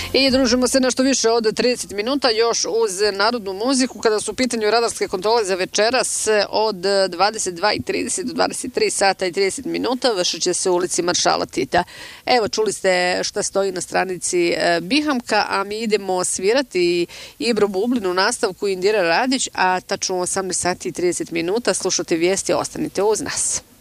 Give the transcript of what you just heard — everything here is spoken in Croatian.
I družimo se nešto više od 30 minuta još uz narodnu muziku kada su u pitanju radarske kontrole za večeras od 22:30 do 23 sata i 30 minuta vršit će se u ulici Maršala Tita. Evo, čuli ste šta stoji na stranici Bihamka, a mi idemo svirati Ibro Bublin u nastavku Indira Radić, a tačno u 18 sati i 30 minuta slušate vijesti, ostanite uz nas.